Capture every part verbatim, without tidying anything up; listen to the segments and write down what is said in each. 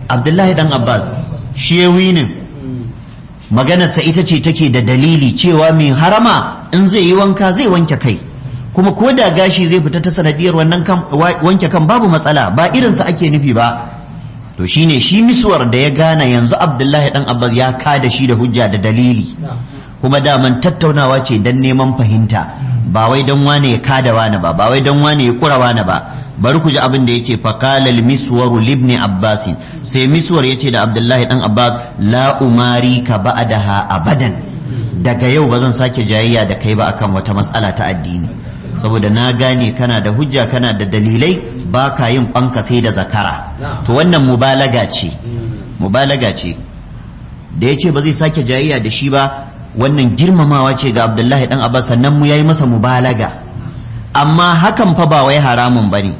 Abdullahi dan Abbas shi ya winin maganarsa ita ce take da dalili cewa mai harama in zai yi wanka zai wanke kai kuma ko da gashi zai fita ta sanadiyar wannan kan wanke kan babu matsala ba irinsa ake nufi ba to shine shi miswar da ya gane yanzu Abdullahi dan Abbas ya kada shi da hujja da dalili kuma daman tattaunawa ce dan neman fahimta ba wai dan wane ya kada wani ba ba wai dan wane ya kura wani ba bari ku ji abin da yace fa qala al miswar libni Abbas sai miswar yace da Abdullahi dan Abbas la umari ka ba'daha abadan daga yau ba zan sake jayayya da kai ba akan wata matsala ta addini saboda na gane kana da hujja kana da dalilai ba ka yin banka sai da zakara to wannan mubalaga ce mubalaga ce da ya ce ba zai sake jayayya da shi ba wannan girmamawa ce ga Abdullahi dan Abbas sannan mu yayi masa mubalaga amma hakan fa ba wai haramun bane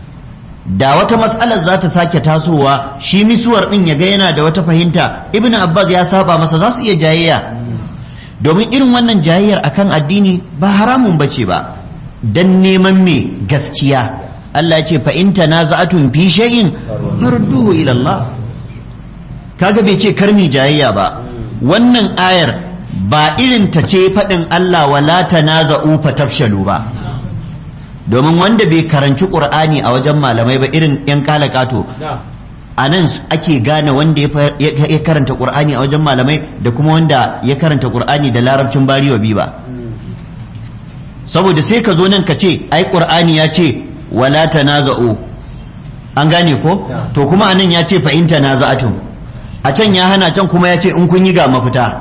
da wata matsalar za ta sake tasowa shi misuwar din ya ga yana da wata fahimta Ibn Abbas ya saba masa za su iya jayayya domin irin wannan jayayyar akan addini ba haramun bace ba dan neman me gaskiya Allah ya ce fa in tanaza'atun fi shay'in farduhu ila Allah kaga bai ce karmi jayayya ba wannan ayar ba irin ta ce fadin Allah wala tanaza'u fatafshalu ba domin wanda bai karanci Qur'ani a wajen malamai ba irin yan kalakato anan ake gane wanda ya karanta Qur'ani a wajen malamai da kuma wanda ya karanta Qur'ani da larabcin bariwa bi ba saboda sai ka zo nan ka ce ai Qur'ani ya ce wala tanaza'u an gane ko to kuma anan ya ce fa in tanaza'atum a can ya hana can kuma ya ce in kun yi ga mafita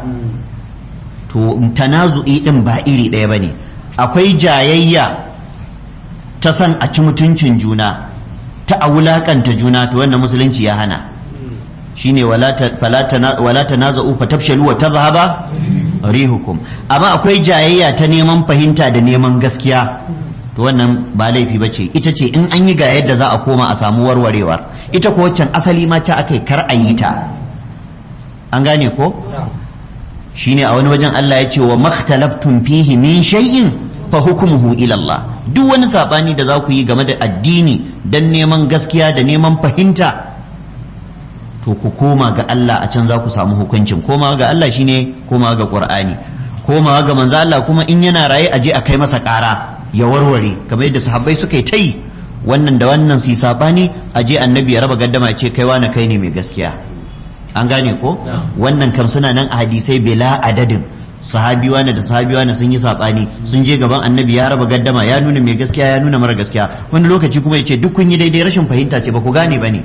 to tanazu'i din ba iri ɗaya bane akwai jayayya ta san a ci mutuncin juna ta a wulakanta juna to wannan musulunci ya hana shine wala wala tanaza'u fatafshalu wa tadhhaba rihukum amma akwai jayayya ta neman fahimta da neman gaskiya to wannan ba laifi bace ita ce in an yi ga yadda za a koma a samu warwarewar ita ko waccan asali ma ta akai kar a yi ta an gane ko shine a wani wajen Allah ya ce wa makhtalaftum fihi min shay'in fa hukmuhu ila Allah duk wani sabani da za ku yi game da addini dan neman gaskiya da neman fahimta to ku koma ga Allah a can za ku samu hukuncin koma ga Allah shine koma ga Qur'ani koma ga manzo Allah kuma in yana raye aje a kai masa ƙara ya warware kamar yadda sahabbai suka yi ta yi wannan da wannan su yi sabani aje annabi ya raba gaddama ce kai wani kai ne mai gaskiya an gane ko wannan kam suna nan a hadisai bila adadin sahabi wani da sahabi wani sun yi sabani sun je gaban annabi ya raba gaddama ya nuna mai gaskiya ya nuna mara gaskiya wani lokaci kuma ya ce duk kun yi daidai rashin fahimta ce ba ku gane ba ne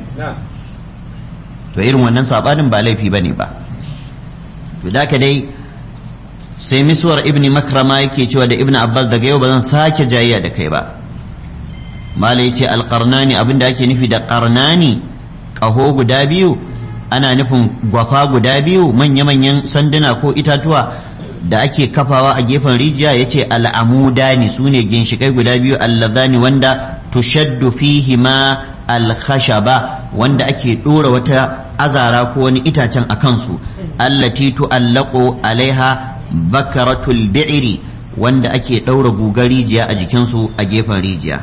to irin wannan sabanin ba laifi bane ba to da ka dai sai miswar ibni makrama yake cewa da ibni abbas daga yau ba zan sake jayayya da kai ba malai yace alqarnani abinda ake nufi da qarnani kaho guda biyu ana nufin gwafa guda biyu manya manyan sanduna ko itatuwa da ake kafawa a gefen rijiya yace al'amudani sune ginshikai guda biyu allazani wanda tushaddu fihi ma alkhashaba wanda ake dora wata azara ko wani itacen a kansu allati tu'allaqu alaiha bakaratul bi'ri wanda ake daura gugar rijiya a jikinsu a gefen rijiya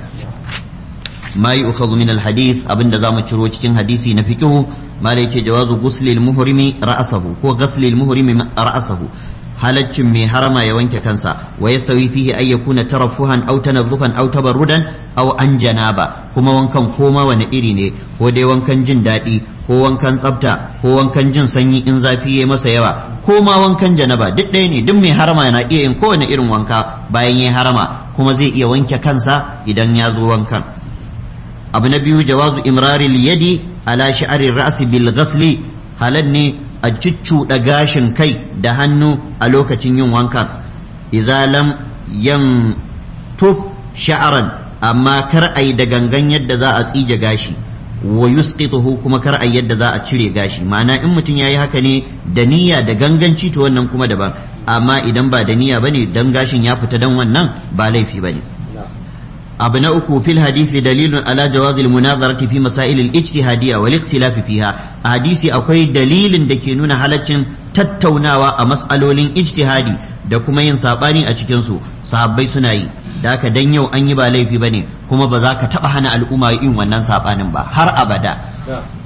ma yu'khadhu min alhadith abinda zamu ciro cikin hadisi na fiqh malai ce jawazu ghusli almuhrimi ra'sahu ko ghusli almuhrimi ra'sahu halaccin mai harama ya wanke kansa wa yastawi fihi ay yakuna tarafuhan aw tanazzufan aw tabarrudan aw an janaba kuma wankan koma wani iri ne ko dai wankan jin daɗi ko wankan tsafta ko wankan jin sanyi in zafi ya masa yawa ko ma wankan janaba duk ɗaya ne duk mai harama yana iya yin kowane irin wanka bayan ya harama kuma zai iya wanke kansa idan ya zo wankan abu na biyu jawazu imraril yadi ala sha'arir ra'si bil ghasli halal ne a cuccuɗa gashin kai da hannu a lokacin yin wankan idza lam yan tuf sha'ran amma kar a yi da gangan yadda za a tsige gashi wa yusqituhu kuma kar a yi yadda za a cire gashi ma'ana in mutum yayi haka ne da niyya da ganganci to wannan kuma daban amma idan ba da niyya bane dan gashin ya fita dan wannan ba laifi bane abu na uku fil hadisi dalilun ala jawazil munazarati fi masail al-ijtihadiyya wal ikhtilaf fiha a hadisi akwai dalilin da ke nuna halaccin tattaunawa a mas'alolin ijtihadi da kuma yin sabani a cikin su sahabbai suna yi da haka dan yau an yi ba laifi bane kuma ba za ka taba hana al'umma yin wannan sabanin ba har abada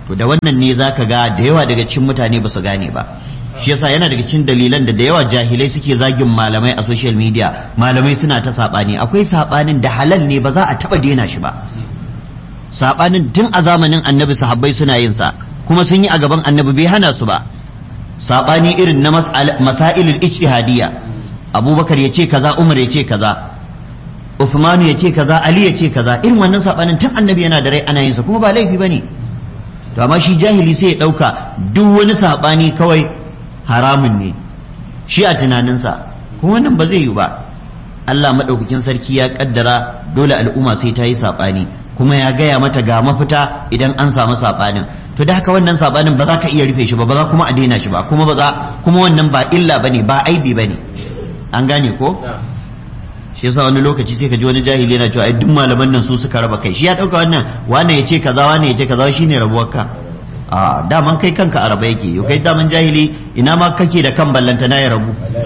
to da wannan ne zaka ga da yawa daga cikin mutane ba su gane ba shi yasa yana daga cikin dalilan da da yawa jahilai suke zagin malamai a social media malamai suna ta sabani akwai sabanin da halal ne ba za a taba daina shi ba sabanin tun a zamanin annabi sahabbai suna yin sa kuma sun yi a gaban annabi bai hana su ba sabani irin na masailul ijtihadiyya abubakar ya ce kaza umar ya ce kaza Uthman ya ce kaza Ali ya ce kaza irin wannan sabanin tun annabi yana da rai ana yin sa kuma ba laifi bane to amma shi jahili sai ya dauka duk wani sabani kawai haramun ne shi a tunaninsa kuma wannan ba zai yi ba Allah madaukakin sarki ya kaddara dole al'umma sai ta yi sabani kuma ya gaya mata ga mafita idan an samu sabanin to da haka wannan sabanin ba za ka iya rufe shi ba ba za kuma a daina shi ba kuma ba za kuma wannan ba illa bane ba aibi bane an gane ko shi yasa wani lokaci sai ka ji wani jahili yana cewa ai duk malaman nan su suka raba kai shi ya dauka wannan wane ya ce kaza wane ya ce kaza shine rabuwarka a daman kai kanka a raba yake yau kai daman jahili ina ma kake da kan ballanta na ya rabu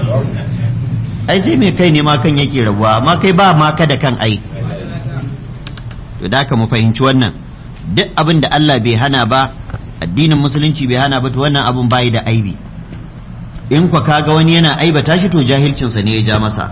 ai sai mai kai ne ma kan yake rabuwa amma kai ba ma ka da kan ai to da ka mu fahimci wannan duk abin da Allah bai hana ba addinin musulunci bai hana ba to wannan abun bai da aibi in kwa kaga wani yana aibata shi to jahilcinsa ne ya ja masa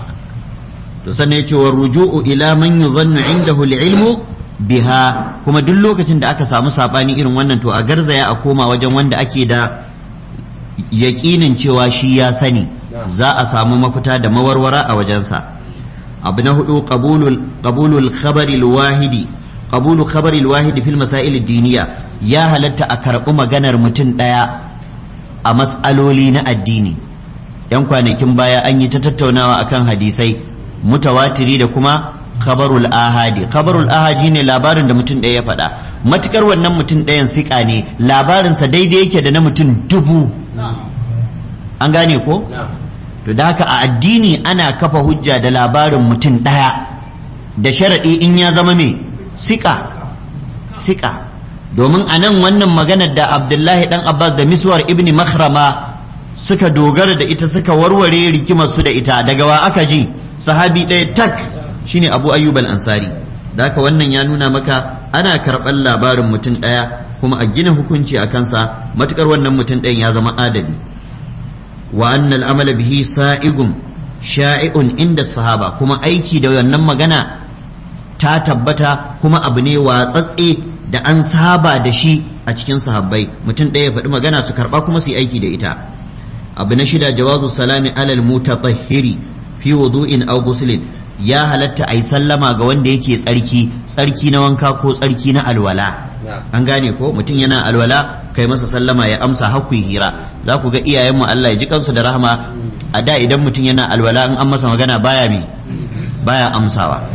to sannan yace wa ruju'u ila man yuzannu indahu al-ilmu biha kuma duk lokacin da aka samu sabani irin wannan to a garzaya a koma wajen wanda ake da yaqinin cewa shi ya sani za a samu mafita da mawarwara a wajensa abu na hudu qabulul qabulul khabari al-wahidi qabulu khabari al-wahidi fil masail ad-diniya ya halatta a karbi maganar mutum daya a mas'aloli na addini yan kwanakin baya an yi ta tattaunawa akan hadisai mutawatiri da kuma khabarul ahadi khabarul ahadi ne labarin da mutum ɗaya ya faɗa matukar wannan mutum ɗayan siƙa ne labarinsa daidai yake da na mutum dubu an gane ko to da haka a addini ana kafa hujja da labarin mutum ɗaya da sharaɗi in ya zama mai siƙa siƙa domin a nan wannan maganar da abdullahi dan abbas da miswar ibni makhrama suka dogara da ita suka warware rikimar su da ita daga wa aka ji sahabi ɗaya tak shine abu ayyub al-ansari da haka wannan ya nuna maka ana karɓar labarin mutum ɗaya kuma a gina hukunci a kansa matukar wannan mutum ɗayan ya zama adali wa annal amala bihi sa'igum sha'i'un inda sahaba kuma aiki da wannan magana ta tabbata kuma abu ne watsatse da an saba da shi a cikin sahabbai mutum ɗaya ya faɗi magana su karɓa kuma su yi aiki da ita abu na shida jawazu salami alal mutatahhiri fi wudu'in aw ghuslin ya halatta ai sallama ga wanda yake tsarki tsarki na wanka ko tsarki na alwala an gane ko mutum yana alwala kai masa sallama ya amsa hakku hira za ku ga iyayenmu Allah ya ji kansu da rahama a da idan mutum yana alwala in an masa magana baya mi baya amsawa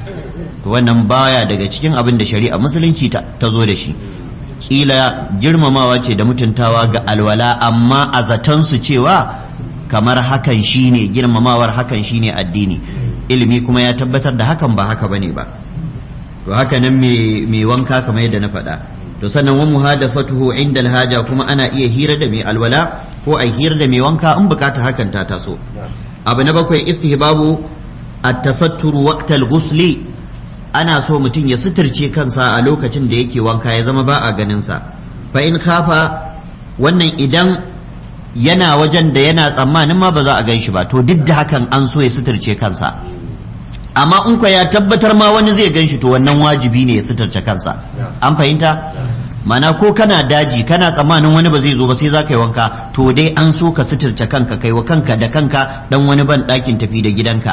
to wannan baya daga cikin abin da shari'a musulunci ta zo da shi kila girmamawa ce da mutuntawa ga alwala amma a zaton su cewa kamar hakan shine girmamawar hakan shine addini ilimi kuma ya tabbatar da hakan ba haka bane ba to haka nan mai wanka kamar yadda na faɗa to sannan wa muhadathatuhu inda alhaja kuma ana iya hira da mai alwala ko a hira da mai wanka in bukata hakan ta taso abu na bakwai istihbabu at-tasattur waqt al-ghusli ana so mutum ya suturce kansa a lokacin da yake wanka ya zama ba a ganin sa fa in khafa wannan idan yana wajen da yana tsammanin ma ba za a gan shi ba to duk da hakan an so ya suturce kansa amma in kwa ya tabbatar ma wani zai gan shi to wannan wajibi ne ya suturce kansa an fahimta mana ko kana daji kana tsammanin wani ba zai zo ba sai za ka yi wanka to dai an so ka suturce kanka kai wa kanka da kanka dan wani ban ɗakin tafi da gidanka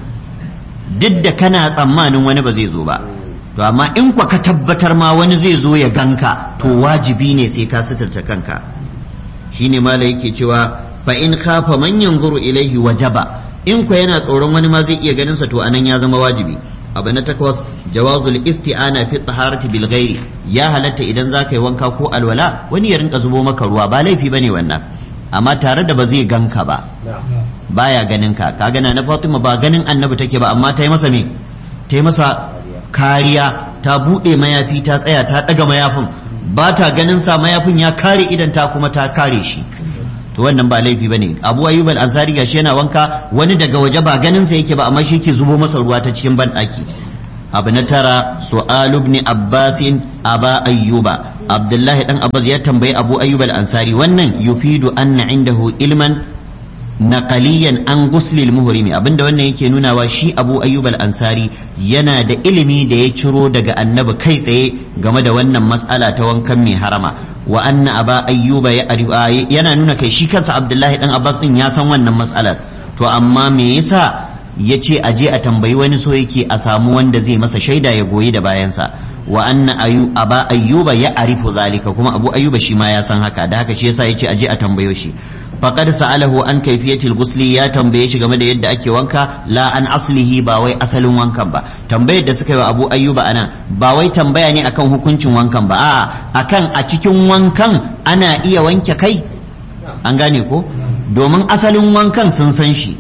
duk da kana tsammanin wani ba zai zo ba to amma in kwa ka tabbatar ma wani zai zo ya ganka to wajibi ne sai ka suturce kanka shine mala yake cewa fa in khafa man yanzuru ilaihi wajaba in ko yana tsoron wani ma zai iya ganin sa to anan ya zama wajibi abu na takwas jawazul isti'ana fi taharati bil ghairi ya halatta idan zaka yi wanka ko alwala wani ya rinka zubo maka ruwa ba laifi bane wannan amma tare da ba zai ganka ba baya ganin ka ka gana na Fatima ba ganin annabi take ba amma ta yi masa me ta yi masa kariya ta bude mayafi ta tsaya ta daga mayafin ba ta ganin sa mayafin ya kare idan ta kuma ta kare shi to wannan ba laifi bane Abu Ayyub al-Ansari gashi yana wanka wani daga waje ba ganin sa yake ba amma shi yake zubo masa ruwa ta cikin bandaki abu na tara su'alu ibn abbasin aba ayyuba abdullahi dan abbas ya tambayi abu ayyub al-ansari wannan yufidu anna indahu ilman naqaliyan an guslil muhrimi abinda wannan yake nunawa shi abu ayyub al-ansari yana da ilimi da ya ciro daga annabi kai tsaye game da wannan mas'ala ta wankan mai harama wa anna aba ayyuba yana nuna kai shi kansa abdullahi dan abbas din ya san wannan mas'alar to amma me yasa ya ce a je a tambayi wani so yake a samu wanda zai masa shaida ya goyi da bayansa wa anna ayu aba ayyuba ya arifu zalika kuma abu ayyuba shi ma ya san haka da haka shi yasa yace a je a tambayo shi faqad sa'alahu an kayfiyatil ghusli ya tambaye shi game da yadda ake wanka la an aslihi ba wai asalin wankan ba tambayar da suka yi wa abu ayyuba anan ba wai tambaya ne akan hukuncin wankan ba a'a akan a cikin wankan ana iya wanke kai an gane ko domin asalin wankan sun san shi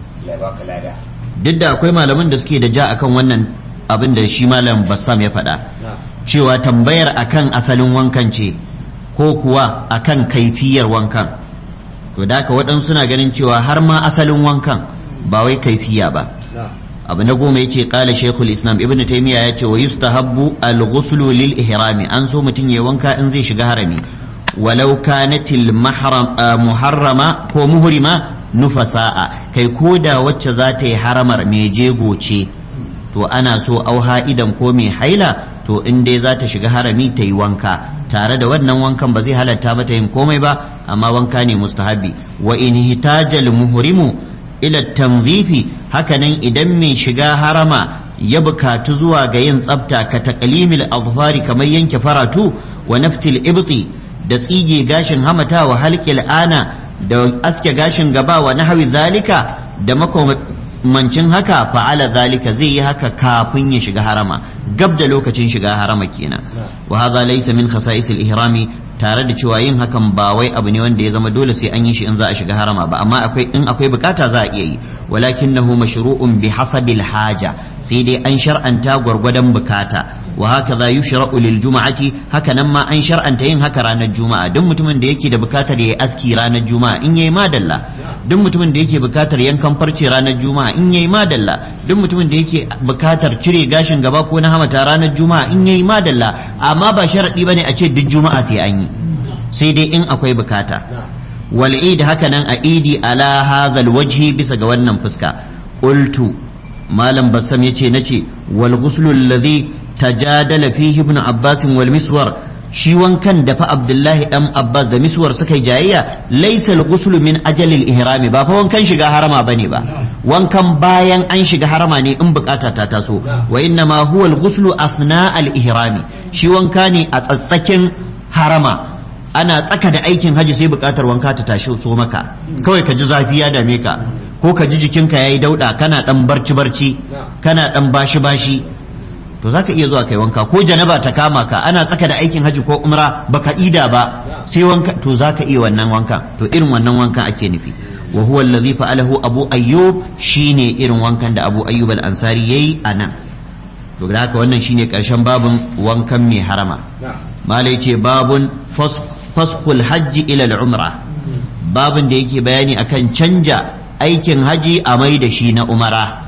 duk da akwai malaman da suke da ja akan wannan abin da shi malam bassam ya faɗa cewa tambayar akan asalin wankan ce ko kuwa akan kaifiyar wankan to da haka waɗansu suna ganin cewa har ma asalin wankan ba wai kaifiya ba abu na goma yace qala shaykhul islam ibnu taymiya yace wa yustahabbu al-ghuslu lil ihrami an so mutun ya wanka in zai shiga harami walau kanatil mahram muharrama ko muhrima nufasa'a kai ko da wacce za ta yi haramar mai jego ce to ana so auha idan ko mai haila to in dai za ta shiga harami ta yi wanka tare da wannan wankan ba zai halatta mata yin komai ba amma wanka ne mustahabi wa in hitajal muhrimu ila tanzifi hakanan idan mai shiga harama ya bukatu zuwa ga yin tsafta ka taqlimil azfari kamar yanke faratu wa naftil ibti da tsige gashin hamata wa halqil ana da aske gashin gaba wa nahwi zalika da makamancin haka fa'ala zalika zai yi haka kafin ya shiga harama gab da lokacin shiga harama kenan wa hadha laysa min khasa'isil ihrami tare da cewa yin hakan ba wai abu ne wanda ya zama dole sai an yi shi in za a shiga harama ba amma akwai in akwai bukata za a iya yi walakinahu mashru'un bi hasabil haja sai dai an shar'anta gwargwadon bukata wa hakaza yushra'u lil juma'ati haka nan ma an shar'anta yin haka ranar juma'a duk mutumin da yake da bukatar yayi aski ranar juma'a in yayi madalla duk mutumin da yake bukatar yankan farce ranar juma'a in yayi madalla duk mutumin da yake bukatar cire gashin gaba ko na hamata ranar juma'a in yayi madalla amma ba sharadi bane a ce duk juma'a sai an yi sai dai in akwai bukata wal id haka nan a idi ala hadha al wajhi bisa ga wannan fuska qultu malam bassam yace nace wal ghuslu alladhi tajadala fihi ibn abbas wal miswar shi wankan da fa abdullahi dan abbas da miswar suka yi jayayya laysa al ghuslu min ajali al ihrami ba fa wankan shiga harama bane ba wankan bayan an shiga harama ne in bukata ta taso wa inna ma huwa al ghuslu athna al ihrami shi wanka ne a tsatsakin harama ana tsaka da aikin haji sai bukatar wanka ta tashi so maka kawai ka ji zafi ya dame ka ko ka ji jikinka yayi dauda kana dan barci barci kana dan bashi bashi to zaka iya zuwa kai wanka ko janaba ta kama ka ana tsaka da aikin haji ko umra baka ida ba sai wanka to zaka iya wannan wanka to irin wannan wankan ake nufi wa huwa allazi fa'alahu abu ayyub shine irin wankan da abu ayyub al-ansari yayi anan to da haka wannan shine karshen babun wankan mai harama malai ce babun faskhul hajji ila al-umra babun da yake bayani akan canja aikin haji a mai da shi na umara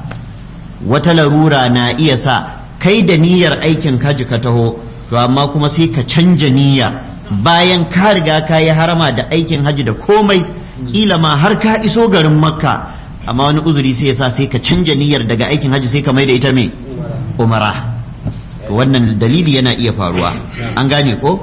wata larura na iya sa kai da niyyar aikin haji ka taho to amma kuma sai ka canja niyya bayan ka riga ka yi harama da aikin haji da komai kila ma har ka iso garin makka amma wani uzuri sai yasa sai ka canja niyyar daga aikin haji sai ka mai da ita me umara to wannan dalili yana iya faruwa an gane ko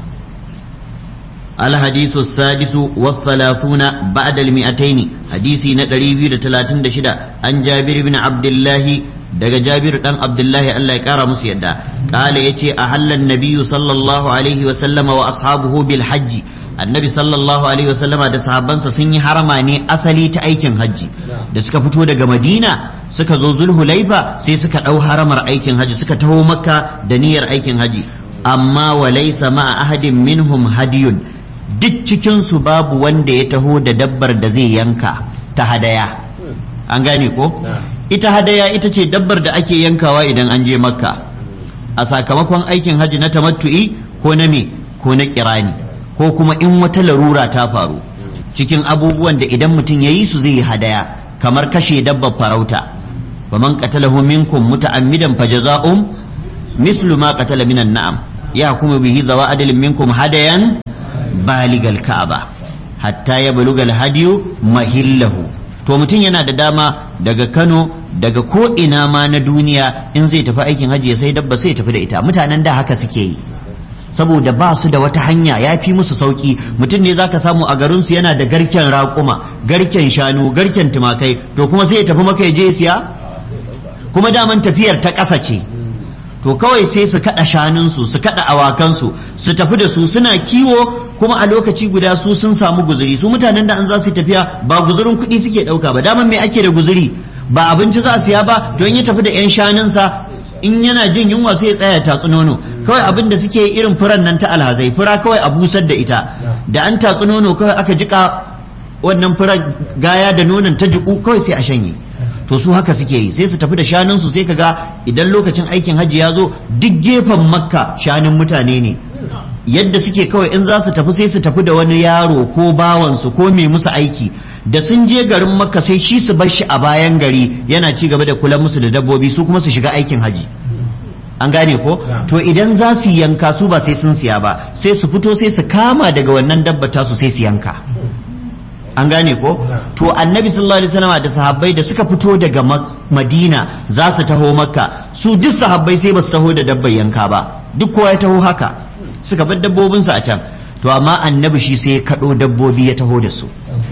الحديث السادس والثلاثون بعد المئتين حديثي ندري بير تلاتين دشدا عن جابر بن عبد الله daga Jabir dan Abdullahi Allah ya kara musu yadda kala yace ahallan nabiyyu sallallahu alaihi wa sallama wa ashabuhu bil hajji annabi sallallahu alaihi wa sallama da sahabbansa sun yi harama ne asali ta aikin hajji da suka fito daga Madina suka zo Zulhulaifa sai suka dau haramar aikin hajji suka taho Makka da niyyar aikin hajji amma wa laysa ma'a ahadin minhum hadiyun duk cikin su babu wanda ya taho da dabbar da zai yanka ta hadaya an gane ko ita hadaya ita ce dabbar da ake yankawa idan an je makka a sakamakon aikin haji na tamattu'i ko na me ko na kirani ko kuma in wata larura ta faru cikin abubuwan da idan mutum ya yi su zai yi hadaya kamar kashe dabbar farauta faman qatalahu minkum muta'ammidan fajaza'um mislu ma qatala minan na'am yahkumu bihi zawa adlin minkum hadayan baligal ka'aba hatta yablugal hadiyu mahillahu. to mutum yana da dama daga Kano daga ko ina ma na duniya in zai tafi aikin hajji ya sai dabba sai tafi da ita. mutanen da haka suke yi saboda ba su da wata hanya, ya fi musu sauki. mutum ne zaka samu a garinsu yana da garken raƙuma, garken shanu, garken tumakai, to kuma sai ya tafi maka ya je siya, kuma daman tafiyar ta ƙasa ce. to kawai sai su kaɗa shanunsu su kaɗa awakansu su tafi da su suna kiwo, kuma a lokaci guda su sun samu guzuri. su mutanen da an za su tafiya ba guzurin kuɗi suke ɗauka ba, daman me ake da guzuri, ba abinci za a siya ba. to in ya tafi da 'yan shanunsa in yana jin yunwa sai ya tsaya tatsi nono. kawai abin da suke irin furan nan ta alhazai, fura kawai a busar da ita, da an tatsi nono kawai aka jika wannan furan gaya da nonon ta jiku kawai sai a shanye. to su haka suke yi, sai su tafi da shanunsu. sai kaga idan lokacin aikin hajji ya zo duk gefen makka shanun mutane ne. yadda suke kawai in za su tafi sai su tafi da wani yaro ko bawansu ko mai musu aiki, da sun je garin makka sai shi su bar shi a bayan gari yana ci gaba da kula musu da dabbobi, su kuma su shiga aikin haji. an gane ko? to idan za su yanka su ba sai sun siya ba, sai su fito sai su kama daga wannan dabba tasu sai su yanka. an gane ko? to annabi sallallahu alaihi wasallam da sahabbai da suka fito daga madina za su taho makka, su duk sahabbai sai ba su taho da dabbar yanka ba, duk kowa ya taho haka, suka bar dabbobinsu a can. to amma annabi shi sai ya kaɗo dabbobi ya taho da su.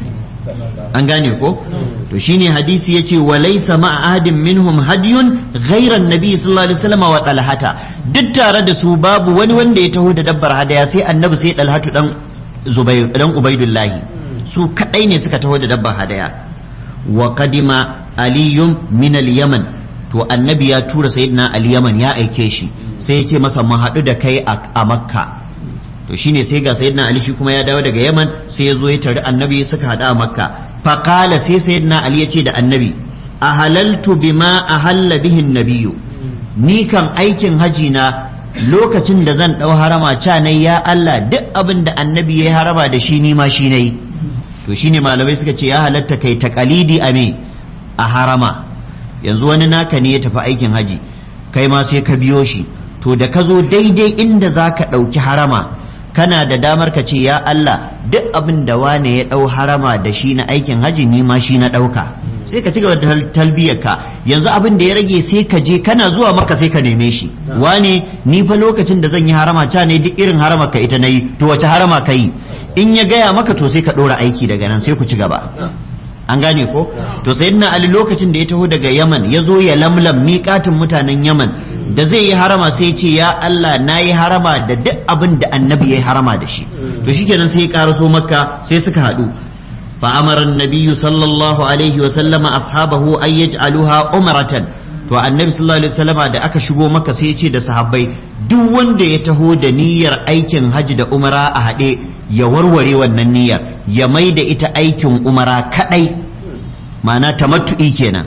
an gane ko? to shine hadisi yace wa laysa ma'a ahadin minhum hadiyun ghayra an-nabi sallallahu alaihi wasallam wa talhata. duk tare da su babu wani wanda ya taho da dabbar hadaya sai annabi sai talhatu dan zubair dan ubaidullahi, su kadai ne suka taho da dabbar hadaya. wa qadima aliyun min al-yaman, to annabi ya tura sayyidina ali yaman, ya aike shi sai ya ce masa mu haɗu da kai a makka. to shine sai ga sayyidina ali shi kuma ya dawo daga yaman, sai ya zo ya tari annabi suka haɗu a makka. faqala sai sayyidina ali ya ce da annabi ahalaltu bima ahalla bihi nabiyyu, ni kan aikin haji na lokacin da zan ɗau harama ca nai ya Allah duk abin da annabi ya harama da shi ni ma shi nayi. to shine malamai suka ce ya halatta kai taqalidi a me a harama. yanzu wani naka ne ya tafi aikin haji, kai ma sai ka biyo shi, to da ka zo daidai inda za ka ɗauki harama kana da damar ka ce ya Allah duk abin da wane ya ɗau harama da shi na aikin haji ni ma shi na ɗauka, sai ka ci gaba da talbiyarka. yanzu abin da ya rage sai ka je kana zuwa maka sai ka neme shi, wane ni fa lokacin da zan yi harama ta ne duk irin harama ka ita nayi, to wace harama ka yi? in ya gaya maka to sai ka ɗora aiki daga nan sai ku ci gaba. an gane ko? to sayyidina ali lokacin da ya taho daga yaman ya zo ya lamlam miƙatin mutanen yaman, da zai yi harama sai ce ya Allah na yi harama da duk abin da annabi ya yi harama da shi. to shikenan sai ya karaso makka sai suka haɗu. fa amara annabiyyu sallallahu alaihi wa sallama ashabahu ay yaj'aluha umratan, to annabi sallallahu alaihi wasallama da aka shigo makka sai ya ce da sahabbai duk wanda ya taho da niyyar aikin haji da umara a haɗe ya warware wannan niyyar, ya mai da ita aikin umara kadai, ma'ana tamattu'i kenan.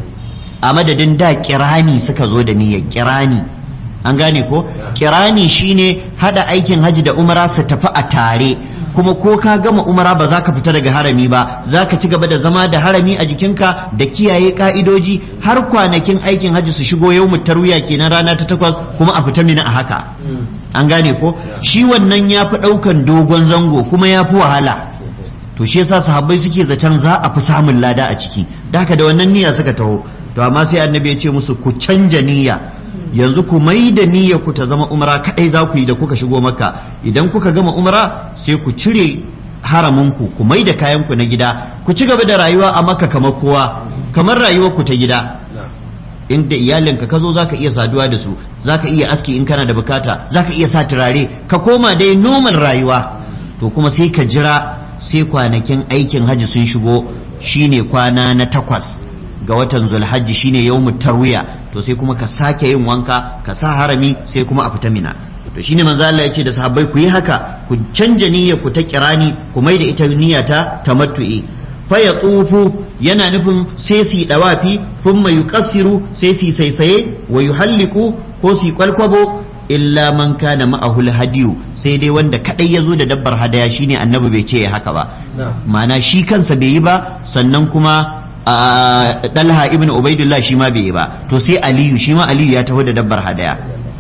a madadin da kirani suka zo da niyyar kirani. an gane ko? kirani shine hada aikin haji da umara su tafi a tare, kuma ko ka gama umara ba za ka fita daga harami ba, za ka ci gaba da zama da harami a jikinka da kiyaye ka'idoji har kwanakin aikin haji su shigo yau tarwiya kenan rana ta takwas, kuma a fita mina a haka. an gane ko? shi wannan ya fi ɗaukan dogon zango kuma ya fi wahala, to shi yasa sahabbai suke zaton za a fi samun lada a ciki, da haka da wannan niyya suka taho. to amma sai annabi ya ce musu ku canja niyya, yanzu ku mai da niyya ku ta zama umra kadai za ku yi da kuka shigo makka. idan kuka gama umra sai ku cire haraminku, ku mai da kayanku na gida, ku ci gaba da rayuwa a makka kamar kowa, kamar rayuwar ku ta gida. inda iyalinka ka zo za ka iya saduwa da su, za ka iya aski in kana da bukata, za ka iya sa turare, ka koma dai noman rayuwa. to kuma sai ka jira sai kwanakin aikin hajji sun shigo, shine kwana na takwas ga watan zulhajji, shine yawmut tarwiya. to sai kuma ka sake yin wanka ka sa harami sai kuma a fita mina. to shine manzo Allah ya ce da sahabbai ku yi haka, ku canja niyyar ku ta kirani ku mai da ita niyya ta tamattu'i. fa yatufu yana nufin sai su dawafi, thumma yuqassiru sai su saisaye, wa yuhalliku ko su kwalkwabo, illa man kana ma'ahul hadiyu, sai dai wanda kadai ya zo da dabbar hadaya shine annabi bai ce ya haka ba. ma'ana shi kansa bai yi ba, sannan kuma Dalha ibn Ubaidullah shi ma bai yi ba to sai Aliyu shi ma Aliyu ya taho da dabbar hadaya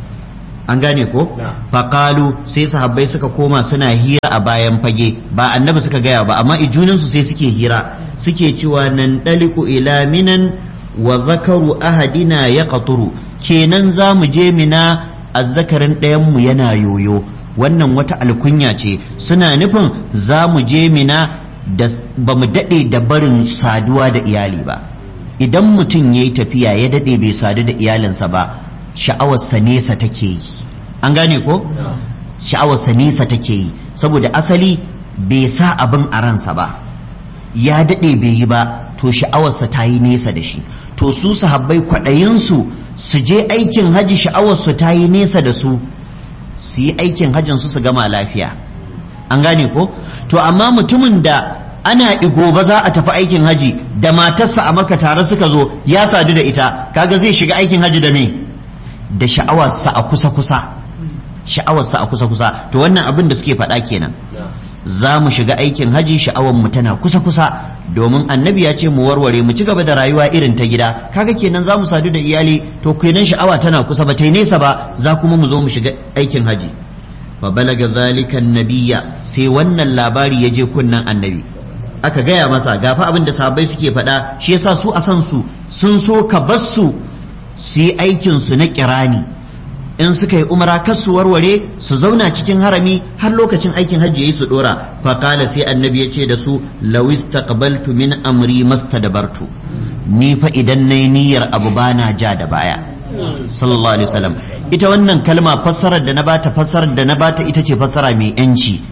an gane ko faqalu sai sahabbai suka koma suna hira a bayan fage ba annabi suka gaya ba amma ijunansu sai suke hira suke cewa nan daliku ila minan wa zakaru ahadina ya qaturu kenan za mu je mina azzakarin ɗayan mu yana yoyo wannan wata alkunya ce suna nufin za mu je mina da ba mu daɗe da barin saduwa da iyali ba idan mutum ya yi tafiya ya daɗe bai sadu da iyalinsa ba sha'awarsa nesa take yi an gane ko sha'awarsa nesa take yi saboda asali bai sa abin a ransa ba ya daɗe bai yi ba to sha'awarsa ta yi nesa da shi to su sahabbai kwaɗayinsu su je aikin haji sha'awarsu ta yi nesa da su su yi aikin hajjin su su gama lafiya an gane ko to amma mutumin da ana igoba za a tafi aikin haji da matarsa a maka tare suka zo ya sadu da ita kaga zai shiga aikin haji da me da sha'awarsa a kusa kusa sha'awarsa a kusa kusa to wannan abin da suke faɗa kenan za mu shiga aikin haji sha'awar mu tana kusa kusa domin annabi ya ce mu warware mu ci gaba da rayuwa irin ta gida kaga kenan za mu sadu da iyali to kenan sha'awa tana kusa ba ta nesa ba za kuma mu zo mu shiga aikin haji fa balaga zalika annabiyya sai wannan labari ya je kunnan annabi aka gaya masa gafa abin da sahabbai suke faɗa shi yasa su a san su sun so ka bar su su yi aikin su na kirani in suka yi umara kar su warware su zauna cikin harami har lokacin aikin hajji yayi su dora fa qala sai annabi ya ce da su law istaqbaltu min amri mastadbartu ni fa idan nayi niyyar abu bana ja da baya sallallahu alaihi wasallam ita wannan kalma fassarar da na bata fassarar da na bata ita ce fassara mai yanci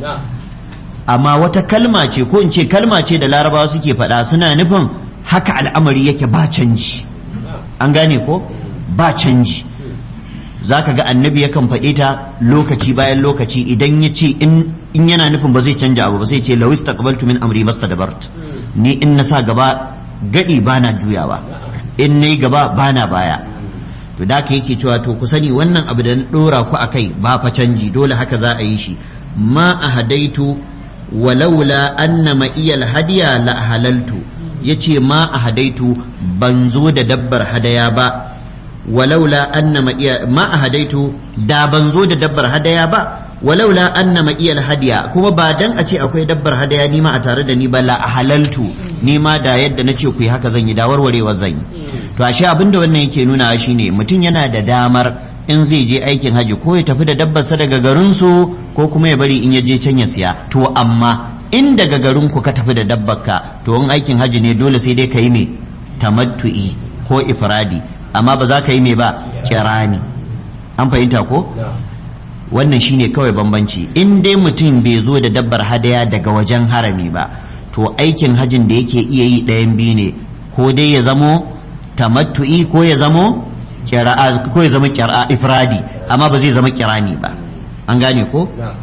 amma wata kalma ce ko in ce kalma ce da larabawa suke faɗa suna nufin haka al'amari yake ba canji an gane ko ba canji zaka ga annabi yakan faɗe ta lokaci bayan lokaci idan ya ce in yana nufin ba zai canja abu ba sai ce lawis taqbaltu min amri mastadbart ni in na sa gaba gadi bana juyawa in nayi gaba bana baya to da ka yake cewa to ku sani wannan abu da na dora ku akai ba fa canji dole haka za a yi shi ma ahadaitu walaula anna ma iyal hadiya la halaltu yace ma ahadaitu ban zo da dabbar hadaya ba walaula anna ma iya ma ahadaitu da ban zo da dabbar hadaya ba walaula anna ma iyal hadiya kuma ba dan a ce akwai dabbar hadaya ni ma a tare da ni ba la halaltu ni ma da yadda nace ku yi haka zan yi da warwarewa zan yi to ashe abinda wannan yake nuna shine mutum yana da damar in zai je aikin haji ko ya tafi da dabbarsa daga garinsu ko kuma ya bari in ya je can ya siya to amma in daga garin ku ka tafi da dabbarka to in aikin haji ne dole sai dai ka yi me tamattu'i ko ifradi amma ba za ka yi me ba kirani an fahimta ko wannan shine kawai bambanci in dai mutum bai zo da dabbar hadaya daga wajen harami ba to aikin hajin da yake iya yi ɗayan biyu ne ko dai ya zamo tamattu'i ko ya zamo kira'a ko ya zama kira'a ifradi amma ba zai zama kirani ba an gane ko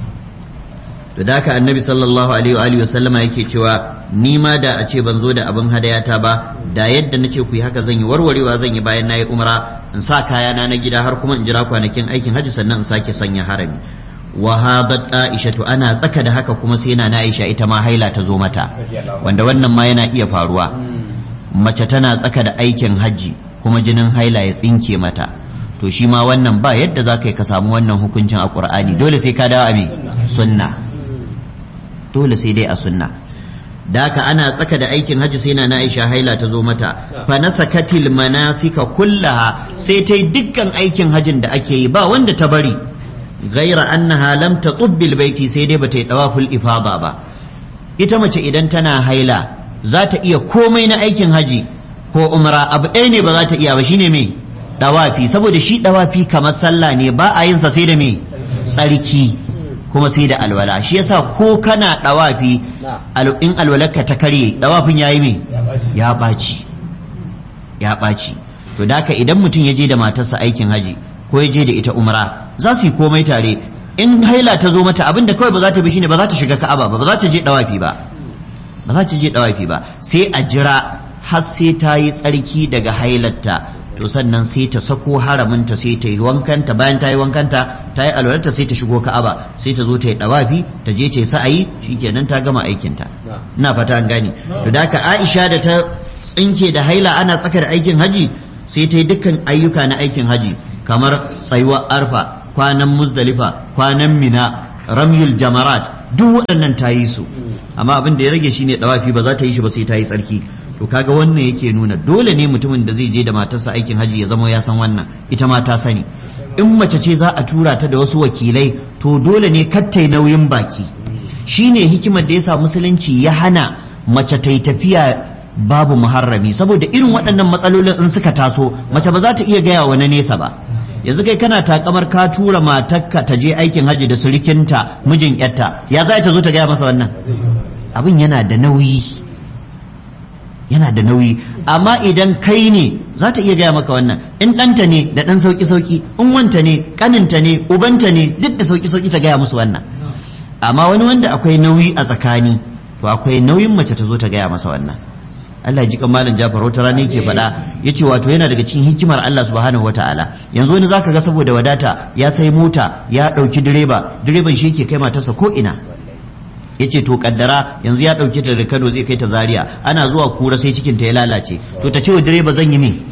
to da haka annabi sallallahu alaihi wa alihi wasallama yake cewa ni ma da a ce ban zo da abin hadayata ba da yadda nace ku yi haka zan yi warwarewa zan yi bayan nayi umra in sa kayana na gida har kuma in jira kwanakin aikin haji sannan in sake sanya harami wa hadat aisha to ana tsaka da haka kuma sai na aisha ita ma haila ta zo mata wanda wannan ma yana iya faruwa mace tana tsaka da aikin haji kuma jinin haila ya tsinke mata to shi ma wannan ba yadda za ka yi ka samu wannan hukuncin a ƙur'ani dole sai ka dawo a me sunna dole sai dai a sunna da haka ana tsaka da aikin hajji sai na Aisha haila ta zo mata fa nasakatil manasika kullaha sai ta yi dukkan aikin hajjin da ake yi ba wanda ta bari ghaira annaha lam tatubbil baiti sai dai bata yi tawaful ifada ba ita mace idan tana haila za ta iya komai na aikin haji ko umra abu ɗaya ne ba za ta iya ba shine me dawafi saboda shi dawafi kamar sallah ne ba a yin sa sai da me tsarki kuma sai da alwala shi yasa ko kana dawafi in alwalarka ta karye dawafin yayi me ya ɓaci ya ɓaci to da idan mutum ya je da matarsa aikin haji ko ya je da ita umra za su yi komai tare in haila ta zo mata abinda kawai ba za ta bi shine ba za ta shiga ka'aba ba ba za ta je dawafi ba ba za ta je dawafi ba sai a jira har sai ta yi tsarki daga hailarta to sannan sai ta sako haraminta sai ta yi wankanta bayan ta yi wankanta ta yi alwalarta sai ta shigo ka'aba sai ta zo ta yi dawafi ta je ta yi sa'ayi shikenan ta gama aikinta ina fata an gane to da haka Aisha da ta tsinke da haila ana tsaka da aikin haji sai ta yi dukkan ayyuka na aikin haji kamar tsayuwar arfa, kwanan muzdalifa, kwanan mina, ramyul jamarat, duk waɗannan ta yi su, amma abin da ya rage shine dawafi ba za ta yi shi ba sai ta yi tsarki. To kaga wannan yake nuna dole ne mutumin da zai je da matarsa aikin haji ya zama ya san wannan, ita ma ta sani. In mace ce za a tura ta da wasu wakilai to dole ne kattai nauyin baki. Shine hikimar da yasa musulunci ya hana mace ta yi tafiya babu muharrami, saboda irin waɗannan matsalolin in suka taso mace ba za ta iya gaya wa na nesa ba. Yanzu kai kana takamar ka tura matarka ta je aikin haji da surikinta mijin yarta, ya za ta zo ta gaya masa wannan? Abin yana da nauyi, yana da nauyi. Amma idan kai ne za ta iya gaya maka wannan, in ɗanta ne da ɗan sauki-sauki, in wanta ne ƙaninta ne ubanta ne duk da sauki-sauki ta gaya musu wannan. Amma wani wanda akwai nauyi a tsakani to akwai nauyin mace ta zo ta gaya masa wannan. Allah ya ji kan malam Jafar wata rana yake faɗa yace wato yana daga cikin hikimar Allah subhanahu wataala. Yanzu wani zaka ga saboda wadata ya sai mota ya ɗauki direba, direban shi yake kai matarsa ko ina. Yace to kaddara yanzu ya ɗauke ta da Kano zai kai ta Zaria, ana zuwa Kura sai cikin ta ya lalace, to ta ce wa direba zan yi me?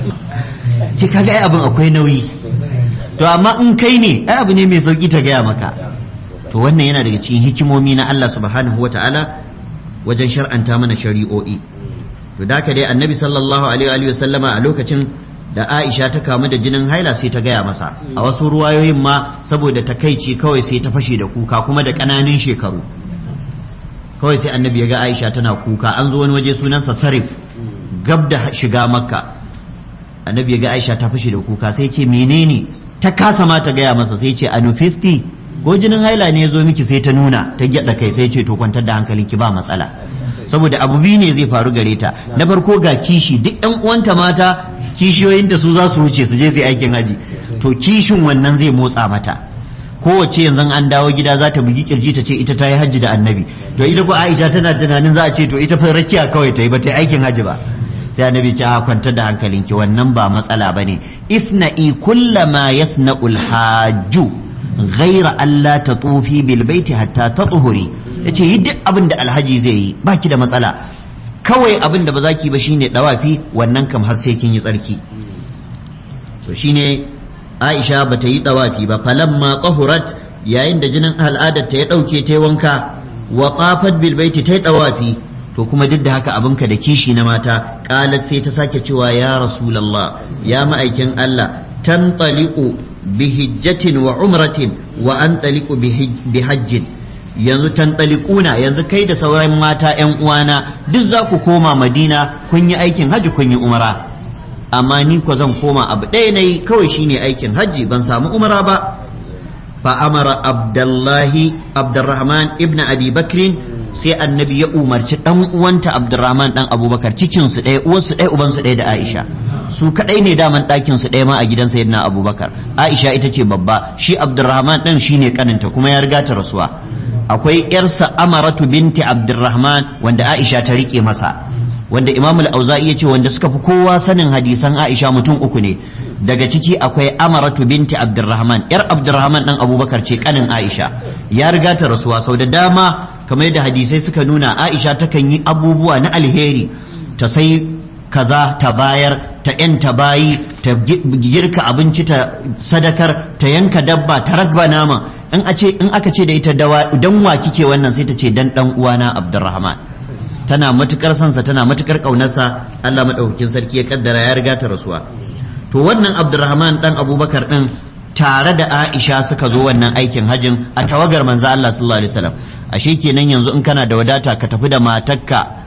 Ce kaga ai abin akwai nauyi. To amma in kai ne ai abu ne mai sauki ta gaya maka. To wannan yana daga cikin hikimomi na Allah subhanahu wataala wajen shar'anta mana shari'o'i. To da ka dai annabi sallallahu alaihi wa sallama a lokacin da Aisha ta kamu da jinin haila sai ta gaya masa, a wasu ruwayoyin ma saboda takaici kawai sai ta fashe da kuka kuma da ƙananan shekaru. Kawai sai annabi ya ga Aisha tana kuka, an zo wani waje sunansa Sarif gab da shiga Makka. Annabi ya ga Aisha ta fashe da kuka sai ce menene, ta kasa ma ta gaya masa sai ce anufisti ko jinin haila ne ya zo miki, sai ta nuna ta gyada kai sai ce to kwantar da hankalinki ba matsala. Saboda abu biyu ne zai faru gare ta, na farko ga kishi, duk ɗan uwanta mata kishiyoyinta su za su wuce su je su aikin haji, to kishin wannan zai motsa mata. Kowace yanzu an dawo gida za ta bugi kirji ta ce ita ta yi hajji da annabi, to ita ko Aisha tana tunanin za a ce to ita fa rakiya kawai ta yi ba ta yi aikin haji ba. Sai annabi ce a kwantar da hankalinki wannan ba matsala bane, isna'i kullama yasna'ul hajju ghaira alla tatufi bil baiti hatta tatuhuri. Yace yi duk abin da alhaji zai yi baki da matsala, kawai abin da ba za ki ba shine dawafi, wannan kam har sai kin yi tsarki. To shine Aisha bata yi dawafi ba, falamma qahurat yayin da jinin al'adar ta ya dauke ta wanka, wa qafat bil baiti ta dawafi, to kuma duk da haka abinka da kishi na mata, qalat sai ta sake cewa ya rasulullah, ya ma'aikin Allah, tantaliqu bi hijjatin wa umratin wa antaliqu bi hajjin. Yanzu tantalikuna, yanzu kai da sauran mata yan uwana duk za ku koma Madina, kun yi aikin haji kun yi umara, amma ni ko zan koma abu ɗaya nayi kawai shine aikin haji, ban samu umara ba. Fa amara Abdullahi Abdurrahman ibn Abi Bakrin, sai annabi ya umarci dan uwanta Abdurrahman dan Abubakar, cikin su ɗaya uwarsu ɗaya ubansu ɗaya da Aisha, su kadai ne daman ɗakin su ɗaya ma a gidan sayyidina Abubakar. Aisha ita ce babba, shi Abdurrahman ɗin shine kaninta kuma ya riga ta rasuwa. Akwai yarsa Amaratu binti Abdurrahman wanda Aisha ta rike masa, wanda Imam al-Auza'i yace wanda suka fi kowa sanin hadisan Aisha mutum uku ne, daga ciki akwai Amaratu binti Abdurrahman, yar Abdurrahman dan Abubakar ce kanin Aisha, ya riga ta rasuwa. Sau da dama kamar yadda hadisai suka nuna, Aisha takan yi abubuwa na alheri, ta sai kaza ta bayar, ta yanta bayi, ta girka abinci ta sadakar, ta yanka dabba, ta ragba nama. In aka ce da ita dawa dan wa kike wannan, sai ta ce dan dan uwana Abdurrahman. Tana matukar sansa, tana matukar kaunarsa, Allah madaukakin sarki ya kaddara ya riga ta rasuwa. To wannan Abdurrahman dan Abubakar din tare da Aisha suka zo wannan aikin hajin a tawagar manzo Allah sallallahu alaihi wasallam. Ashe kenan yanzu in kana da wadata ka tafi da matarka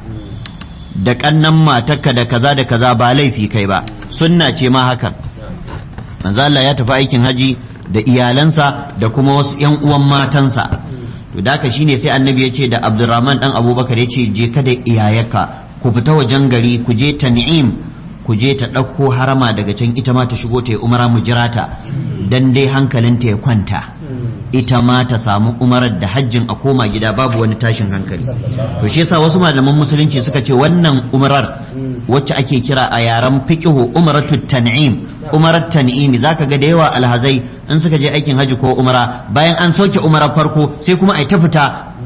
da kannan matarka da kaza da kaza ba laifi kai ba, sunna ce ma hakan. Manzo Allah ya tafi aikin haji da iyalansa da kuma wasu ƴan uwan matansa. To da haka shine sai annabi ya ce da Abdurrahman dan Abubakar ya ce je ka da iyayaka ku fita wajen gari ku je Tan'im, ku je ta ɗauko harama daga can, ita ma ta shigo ta yi umara mu jira ta, dan dai hankalinta ya kwanta, ita ma ta samu umarar da hajjin a koma gida babu wani tashin hankali. To shi yasa wasu malaman musulunci suka ce wannan umarar wacce ake kira a yaren fiqhu umaratu tan'im, umarar tan'imi, zaka ga da yawa alhazai in suka je aikin haji ko umara, bayan an sauke umarar farko sai kuma ai ta fita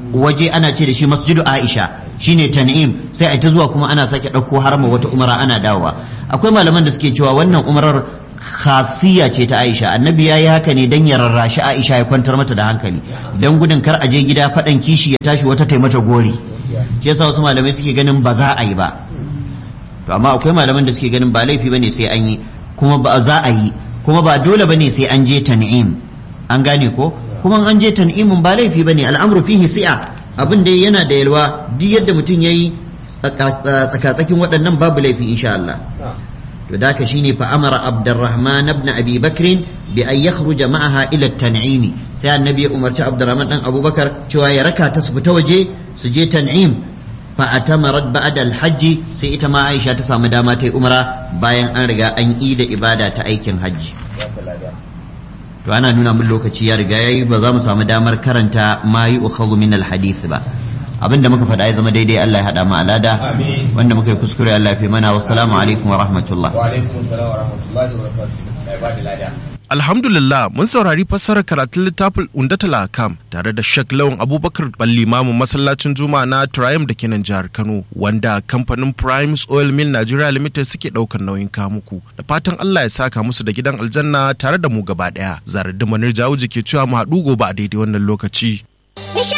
waje ana ce da shi masjidu Aisha shine Tan'im, sai a ta zuwa kuma ana sake ɗauko harama wata umara ana dawowa. Akwai malaman da suke cewa wannan umarar khasiyya ce ta Aisha, annabi ya yi haka ne dan ya rarrashi Aisha ya kwantar mata da hankali, dan gudun kar a je gida faɗan kishi ya tashi wata taimata gori. Shi yasa wasu malamai suke ganin ba za a yi ba, to amma akwai malaman da suke ganin ba laifi bane sai an yi, kuma ba za a yi, kuma ba dole bane sai an je Tan'im, an gane ko? Kuma an je Tan'imin ba laifi bane, al'amru fihi si'a, abin da yana da yalwa, duk yadda mutum yayi tsakatsakin waɗannan babu laifi insha Allah. To da ka shine fa amara Abdurrahman ibn Abi Bakr bi an yakhruja ma'aha ila Tan'im, sai annabi ya umarci Abdurrahman dan Abubakar cewa ya raka ta su fita waje su je Tan'im. Fa atamarat ba'da al-hajj, sai ita ma Aisha ta samu dama ta yi umra bayan an riga an yi da ibada ta aikin hajji. To ana nuna mun lokaci ya riga yayi, ba za mu samu damar karanta ma yi ukhadhu min al-hadith ba. Abinda muka faɗa ya zama daidai Allah ya hada mu alada, wanda muka yi kuskure Allah ya fi mana. Wassalamu alaikum wa rahmatullah. Wa alaikum assalam wa rahmatullahi wa barakatuh. Alhamdulillah, mun saurari fassarar karatun littafin Undatul Ahkam tare da Sheikh Lawan Abubakar Balli, limamin masallacin Juma'a na Triumph da ke nan jihar Kano, wanda kamfanin Primes Oil Mill Nigeria Limited suke daukar nauyin kamuku. Da fatan Allah ya saka musu da gidan aljanna tare da mu gaba daya. Zarar da Manir Jawuji ke cewa mu haɗu gobe a daidai wannan lokaci.